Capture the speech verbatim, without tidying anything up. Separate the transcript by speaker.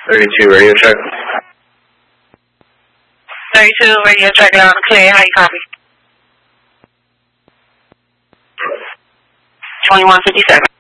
Speaker 1: thirty-two, radio check.
Speaker 2: thirty-two, radio check, loud and clear. How you copy? twenty-one fifty-seven.